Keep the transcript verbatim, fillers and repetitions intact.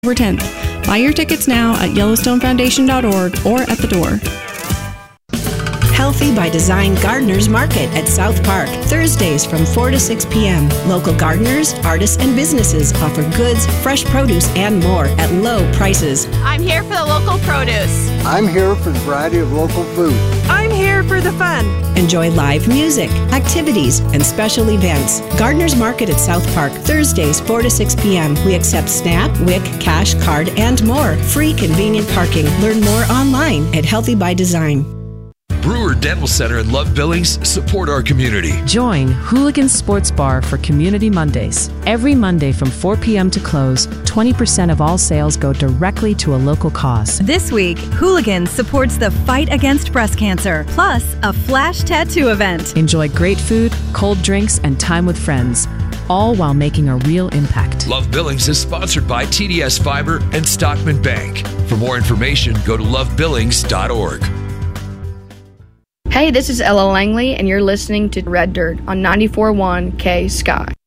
October tenth. Buy your tickets now at yellowstone foundation dot org or at the door. Healthy by Design Gardeners Market at South Park, Thursdays from four to six p.m. Local gardeners, artists, and businesses offer goods, fresh produce, and more at low prices. I'm here for the local produce. I'm here for the variety of local food. I'm here for the fun. Enjoy live music, activities, and special events. Gardeners Market at South Park, Thursdays, four to six p.m. We accept SNAP, W I C, cash, card, and more. Free convenient parking. Learn more online at Healthy by Design. Brewer Dental Center and Love Billings support our community. Join Hooligan Sports Bar for Community Mondays. Every Monday from four p.m. to close, twenty percent of all sales go directly to a local cause. This week, Hooligan supports the fight against breast cancer, plus a flash tattoo event. Enjoy great food, cold drinks, and time with friends, all while making a real impact. Love Billings is sponsored by T D S Fiber and Stockman Bank. For more information, go to love billings dot org. Hey, this is Ella Langley, and you're listening to Red Dirt on ninety-four point one K Sky.